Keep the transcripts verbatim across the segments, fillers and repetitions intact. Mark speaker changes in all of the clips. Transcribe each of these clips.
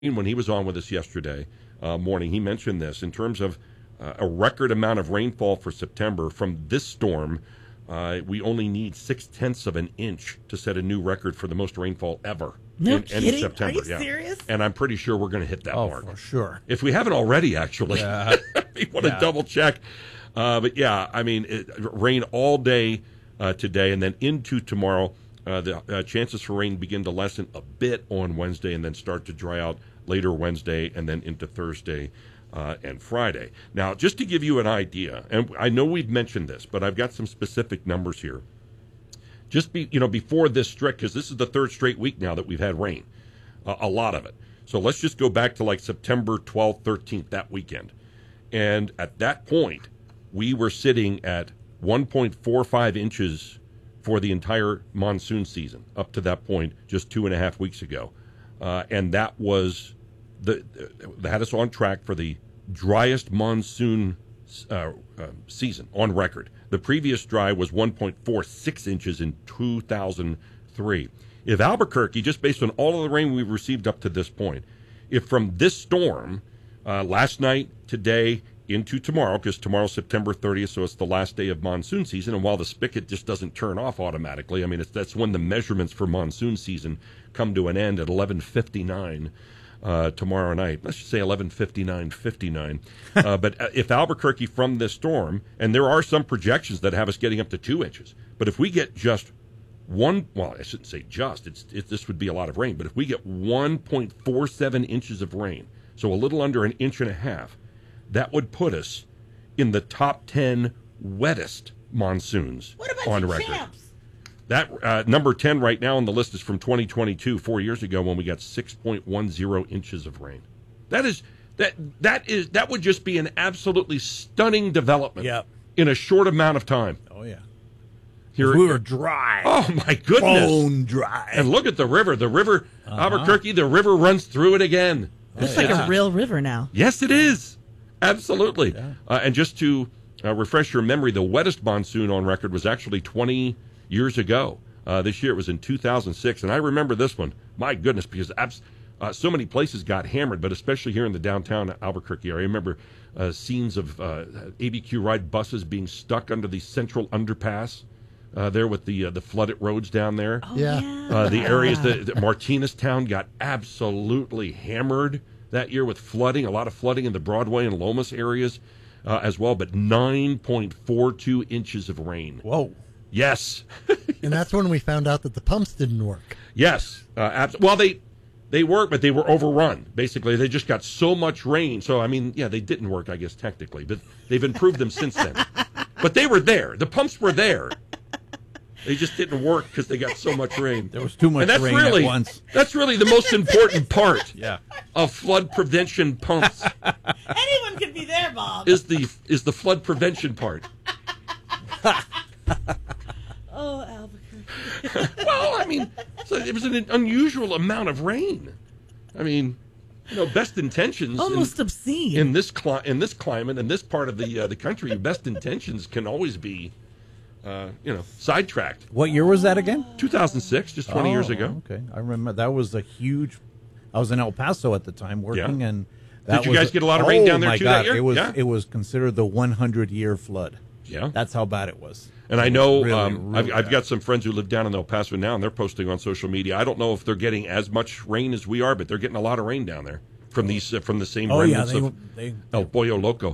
Speaker 1: when he was on with us yesterday uh, morning, he mentioned this in terms of uh, a record amount of rainfall for September from this storm. Uh, we only need six tenths of an inch to set a new record for the most rainfall ever.
Speaker 2: No
Speaker 1: in,
Speaker 2: kidding?
Speaker 1: in September.
Speaker 2: Are you
Speaker 1: yeah.
Speaker 2: serious?
Speaker 1: And I'm pretty sure we're going to hit that
Speaker 3: Oh,
Speaker 1: mark.
Speaker 3: for sure.
Speaker 1: If we haven't already, actually.
Speaker 3: Yeah.
Speaker 1: We want to
Speaker 3: Yeah.
Speaker 1: double check. Uh, but yeah, I mean, it, rain all day uh, today, and then into tomorrow. Uh, the uh, chances for rain begin to lessen a bit on Wednesday and then start to dry out later Wednesday and then into Thursday uh, and Friday. Now, just to give you an idea, and I know we've mentioned this, but I've got some specific numbers here. Just be, you know, before this stretch, because this is the third straight week now that we've had rain, uh, a lot of it. So let's just go back to like September twelfth, thirteenth, that weekend. And at that point, we were sitting at one point four five inches for the entire monsoon season up to that point just two and a half weeks ago. Uh, and that was, the, the had us on track for the driest monsoon uh, uh, season on record. The previous dry was one point four six inches in two thousand three. If Albuquerque, just based on all of the rain we've received up to this point, if from this storm, uh, last night, today, into tomorrow, because tomorrow's September thirtieth, so it's the last day of monsoon season, and while the spigot just doesn't turn off automatically, I mean, it's, that's when the measurements for monsoon season come to an end at eleven fifty-nine uh, tomorrow night. Let's just say eleven fifty-nine fifty-nine. uh, but if Albuquerque from this storm, and there are some projections that have us getting up to two inches, but if we get just one, well, I shouldn't say just, it's, it, this would be a lot of rain, but if we get one point four seven inches of rain, so a little under an inch and a half, that would put us in the top ten wettest monsoons
Speaker 2: What about
Speaker 1: on
Speaker 2: your
Speaker 1: record.
Speaker 2: champs?
Speaker 1: That uh, number ten right now on the list is from twenty twenty-two, four years ago, when we got six point one zero inches of rain. That is that that is that would just be an absolutely stunning development.
Speaker 3: Yep.
Speaker 1: In a short amount of time.
Speaker 3: Oh, yeah.
Speaker 1: Here,
Speaker 3: We were dry.
Speaker 1: oh my goodness!
Speaker 3: Bone dry.
Speaker 1: And look at the river. The river, uh-huh. Albuquerque. The river runs through it again.
Speaker 2: It's
Speaker 3: Oh,
Speaker 2: like
Speaker 3: yeah.
Speaker 2: a real river now.
Speaker 1: Yes, it is. Absolutely.
Speaker 3: Yeah.
Speaker 1: Uh, and just to uh, refresh your memory, the wettest monsoon on record was actually twenty years ago. Uh, this year it was in two thousand six. And I remember this one, my goodness, because abs- uh, so many places got hammered, but especially here in the downtown Albuquerque area. I remember uh, scenes of uh, A B Q ride buses being stuck under the central underpass uh, there with the uh, the flooded roads down there.
Speaker 2: Oh,
Speaker 4: Yeah.
Speaker 2: yeah.
Speaker 1: Uh, the areas that, that Martinez Town got absolutely hammered that year with flooding, a lot of flooding in the Broadway and Lomas areas uh, as well, but nine point four two inches of rain.
Speaker 3: Whoa.
Speaker 1: Yes.
Speaker 4: And that's when we found out that the pumps didn't work.
Speaker 1: Yes. Uh, abs- well, they they worked, but they were overrun. Basically, they just got so much rain. So, I mean, yeah, they didn't work, I guess, technically, but they've improved them since then. But they were there. The pumps were there. They just didn't work because they got so much rain.
Speaker 3: There was too much
Speaker 1: and that's
Speaker 3: rain
Speaker 1: really,
Speaker 3: at once.
Speaker 1: That's really the most important part
Speaker 3: Yeah.
Speaker 1: of flood prevention pumps
Speaker 2: Anyone could be there, Bob.
Speaker 1: is the is the flood prevention part.
Speaker 2: Oh, Albuquerque.
Speaker 1: Well, I mean, so it was an unusual amount of rain. I mean, you know, best intentions
Speaker 2: Almost
Speaker 1: in,
Speaker 2: obscene.
Speaker 1: in this cli- in this climate in this part of the uh, the country, best intentions can always be, uh, you know, sidetracked.
Speaker 3: What year was that again?
Speaker 1: two thousand six, just twenty years
Speaker 3: Oh,
Speaker 1: ago.
Speaker 3: Okay. I remember that was a huge. I was in El Paso at the time working,
Speaker 1: Yeah.
Speaker 3: and that
Speaker 1: Did you
Speaker 3: was
Speaker 1: guys get a lot of rain
Speaker 3: oh,
Speaker 1: down there
Speaker 3: my
Speaker 1: too
Speaker 3: God.
Speaker 1: that year?
Speaker 3: It was
Speaker 1: Yeah.
Speaker 3: it was considered the hundred year flood.
Speaker 1: Yeah.
Speaker 3: That's how bad it was.
Speaker 1: And I know
Speaker 3: Really,
Speaker 1: um,
Speaker 3: really
Speaker 1: I've, I've
Speaker 3: bad.
Speaker 1: got some friends who live down in El Paso now, and they're posting on social media. I don't know if they're getting as much rain as we are, but they're getting a lot of rain down there from these uh, from the same
Speaker 3: Oh yeah,
Speaker 1: remnants
Speaker 3: they,
Speaker 1: of
Speaker 3: they
Speaker 1: El Pollo Loco.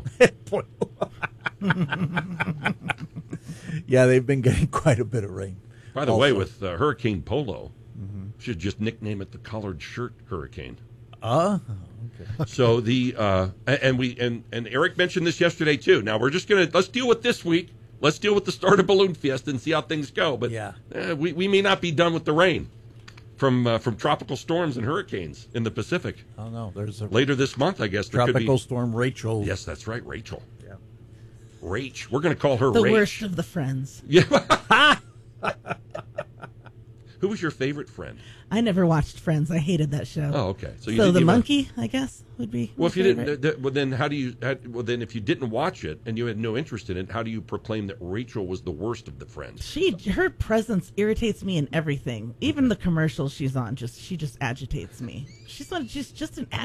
Speaker 3: yeah they've been getting quite a bit of rain.
Speaker 1: By the
Speaker 3: Also.
Speaker 1: way, with uh, Hurricane Polo, should just nickname it the Collared Shirt Hurricane.
Speaker 3: Uh
Speaker 1: So the uh, and we and, and Eric mentioned this yesterday too. Now we're just gonna let's deal with this week. Let's deal with the start of Balloon Fiesta and see how things go. But
Speaker 3: Yeah.
Speaker 1: uh, we we may not be done with the rain from uh, from tropical storms and hurricanes in the Pacific
Speaker 3: I don't know. There's a
Speaker 1: later this month. I guess there
Speaker 3: tropical
Speaker 1: could
Speaker 3: storm Rachel.
Speaker 1: be. Yes, that's right, Rachel.
Speaker 3: Yeah.
Speaker 1: Rach. We're gonna call her
Speaker 2: the
Speaker 1: Rach.
Speaker 2: worst of the friends.
Speaker 1: Yeah. Who was your favorite friend?
Speaker 2: I never watched Friends. I hated that show.
Speaker 1: Oh, okay. So, you
Speaker 2: so
Speaker 1: didn't
Speaker 2: the
Speaker 1: even-
Speaker 2: monkey, I guess, would be.
Speaker 1: Well,
Speaker 2: my
Speaker 1: if you
Speaker 2: favorite.
Speaker 1: didn't, th- well, then how do you? How, well, then if you didn't watch it and you had no interest in it, how do you proclaim that Rachel was the worst of the friends?
Speaker 2: She, her presence irritates me in everything. Even the commercials she's on, just she just agitates me. She's on, she's just an